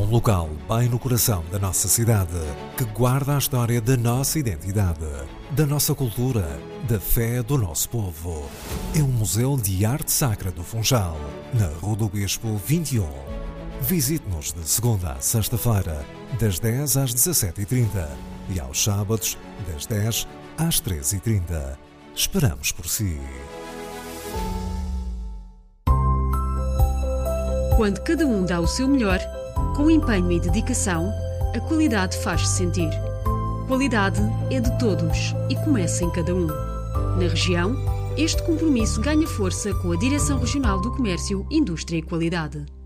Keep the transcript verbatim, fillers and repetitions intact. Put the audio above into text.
um local bem no coração da nossa cidade, que guarda a história da nossa identidade, da nossa cultura, da fé do nosso povo. É o Museu de Arte Sacra do Funchal, na Rua do Bispo vinte e um. Visite-nos de segunda a sexta-feira, das dez às dezassete e trinta e aos sábados, das dez às treze e trinta. Esperamos por si. Quando cada um dá o seu melhor, com empenho e dedicação, a qualidade faz-se sentir. Qualidade é de todos e começa em cada um. Na região, este compromisso ganha força com a Direção Regional do Comércio, Indústria e Qualidade.